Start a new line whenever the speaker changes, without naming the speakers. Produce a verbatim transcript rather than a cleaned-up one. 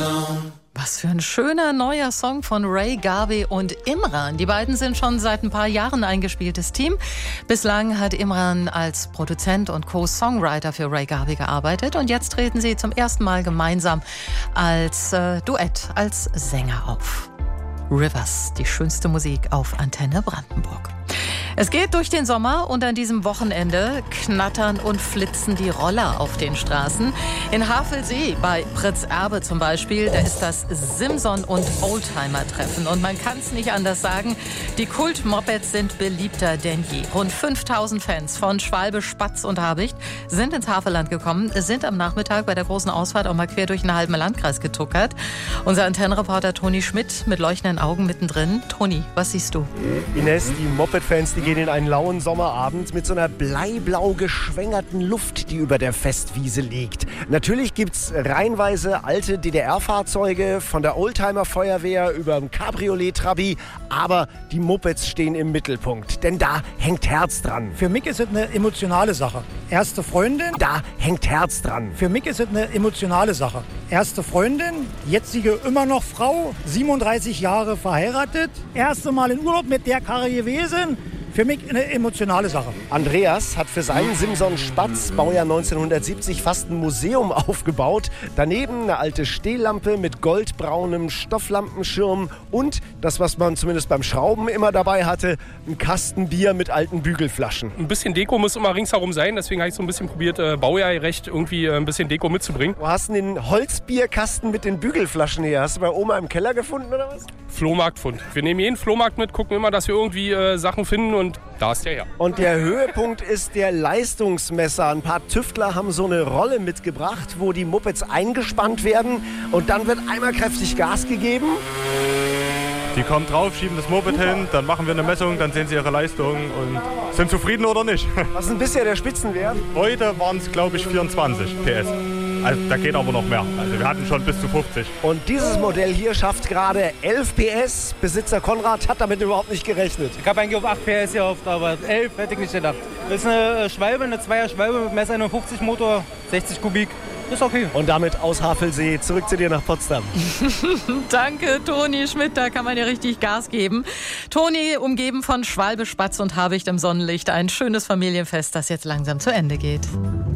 Was für ein schöner neuer Song von Ray Garvey und Imran. Die beiden sind schon seit ein paar Jahren ein eingespieltes Team. Bislang hat Imran als Produzent und Co-Songwriter für Ray Garvey gearbeitet und jetzt treten sie zum ersten Mal gemeinsam als äh, Duett, als Sänger auf. Rivers, die schönste Musik auf Antenne Brandenburg. Es geht durch den Sommer und an diesem Wochenende knattern und flitzen die Roller auf den Straßen. In Havelsee bei Fritz Erbe zum Beispiel, da ist das Simson- und Oldtimer-Treffen. Und man kann es nicht anders sagen, die Kult-Mopeds sind beliebter denn je. Rund fünftausend Fans von Schwalbe, Spatz und Habicht sind ins Havelland gekommen, sind am Nachmittag bei der großen Ausfahrt auch mal quer durch den halben Landkreis getuckert. Unser Antennenreporter Toni Schmidt mit leuchtenden Augen mittendrin. Toni, was siehst du?
Ines, die Moped-Fans, die gehen in einen lauen Sommerabend mit so einer bleiblau geschwängerten Luft, die über der Festwiese liegt. Natürlich gibt's reihenweise alte D D R-Fahrzeuge, von der Oldtimer-Feuerwehr über den Cabriolet-Trabi, aber die Mopeds stehen im Mittelpunkt, denn da hängt Herz dran.
Für mich ist es eine emotionale Sache. Erste Freundin,
Da hängt Herz dran.
für mich ist es eine emotionale Sache. Erste Freundin, jetzige immer noch Frau, siebenunddreißig Jahre verheiratet, erste Mal in Urlaub mit der Karre gewesen. Für mich eine emotionale Sache.
Andreas hat für seinen Simson Spatz, Baujahr neunzehnhundertsiebzig, fast ein Museum aufgebaut. Daneben eine alte Stehlampe mit goldbraunem Stofflampenschirm und das, was man zumindest beim Schrauben immer dabei hatte, ein Kasten Bier mit alten Bügelflaschen.
Ein bisschen Deko muss immer ringsherum sein, deswegen habe ich so ein bisschen probiert, äh, baujahrgerecht irgendwie äh, ein bisschen Deko mitzubringen.
Wo hast du den Holzbierkasten mit den Bügelflaschen her? Hast du bei Oma im Keller gefunden oder was?
Flohmarktfund. Wir nehmen jeden Flohmarkt mit, gucken immer, dass wir irgendwie äh, Sachen finden und da ist der her.
Und der Höhepunkt ist der Leistungsmesser. Ein paar Tüftler haben so eine Rolle mitgebracht, wo die Mopeds eingespannt werden und dann wird einmal kräftig Gas gegeben.
Die kommen drauf, schieben das Moped hin, dann machen wir eine Messung, dann sehen sie ihre Leistung und sind zufrieden oder nicht.
Was ist denn bisher der Spitzenwert?
Heute waren es, glaube ich, vierundzwanzig P S. Also da geht aber noch mehr. Also wir hatten schon bis zu fünfzig.
Und dieses Modell hier schafft gerade elf P S. Besitzer Konrad hat damit überhaupt nicht gerechnet.
Ich habe eigentlich auf acht P S gehofft, aber elf hätte ich nicht gedacht. Das ist eine Schwalbe, eine Zweier-Schwalbe mit Mess einundfünfzig Motor, sechzig Kubik. Ist okay.
Und damit aus Havelsee zurück zu dir nach Potsdam.
Danke, Toni Schmidt, da kann man ja richtig Gas geben. Toni, umgeben von Schwalbe, Spatz und Habicht im Sonnenlicht. Ein schönes Familienfest, das jetzt langsam zu Ende geht.